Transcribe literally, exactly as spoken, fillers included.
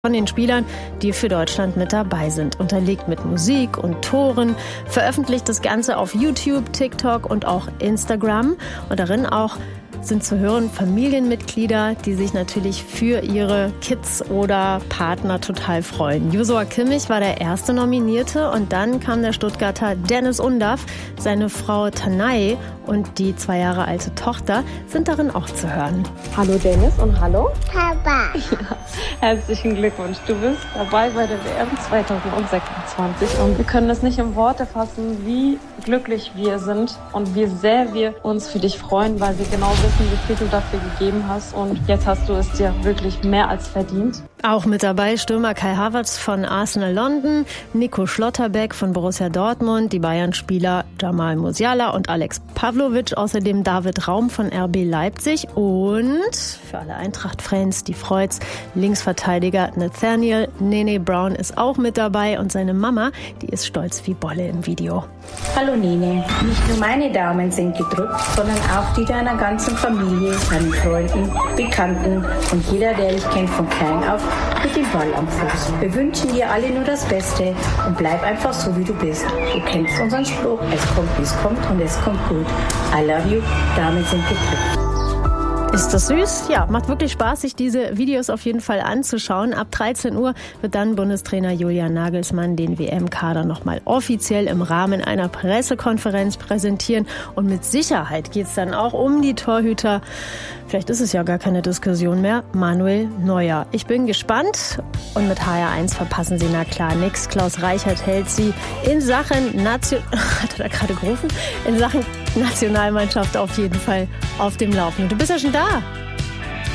von den Spielern, die für Deutschland mit dabei sind. Unterlegt mit Musik und Toren, veröffentlicht das Ganze auf YouTube, TikTok und auch Instagram. Und darin auch sind zu hören Familienmitglieder, die sich natürlich für ihre Kids oder Partner total freuen. Josua Kimmich war der erste Nominierte und dann kam der Stuttgarter Dennis Undaff. Seine Frau Tanay und die zwei Jahre alte Tochter sind darin auch zu hören. Hallo Dennis und hallo Papa. Ja, herzlichen Glückwunsch. Du bist dabei bei der W M zwanzig sechsundzwanzig und wir können es nicht in Worte fassen, wie glücklich wir sind und wie sehr wir uns für dich freuen, weil wir genau wissen, wie viel du dafür gegeben hast und jetzt hast du es dir wirklich mehr als verdient. Auch mit dabei Stürmer Kai Havertz von Arsenal London, Nico Schlotterbeck von Borussia Dortmund, die Bayern-Spieler Jamal Musiala und Alex Pavlovic, außerdem David Raum von R B Leipzig und für alle Eintracht-Fans, die freut's, Linksverteidiger Nathaniel Nene Brown ist auch mit dabei und seine Mama, die ist stolz wie Bolle im Video. Hallo Nene, nicht nur meine Daumen sind gedrückt, sondern auch die deiner ganzen Familie, deinen Freunden, Bekannten und jeder, der dich kennt von klein auf, mit dem Ball am Fuß. Wir wünschen dir alle nur das Beste und bleib einfach so, wie du bist. Du kennst unseren Spruch, es kommt, wie es kommt und es kommt gut. I love you, Daumen sind gedrückt. Ist das süß? Ja, macht wirklich Spaß, sich diese Videos auf jeden Fall anzuschauen. Ab dreizehn Uhr wird dann Bundestrainer Julian Nagelsmann den W M-Kader nochmal offiziell im Rahmen einer Pressekonferenz präsentieren. Und mit Sicherheit geht es dann auch um die Torhüter. Vielleicht ist es ja gar keine Diskussion mehr. Manuel Neuer. Ich bin gespannt. Und mit H R eins verpassen Sie na klar nix. Klaus Reichert hält Sie in Sachen Nation... Hat er da gerade gerufen? In Sachen Nationalmannschaft auf jeden Fall auf dem Laufenden. Du bist ja schon da.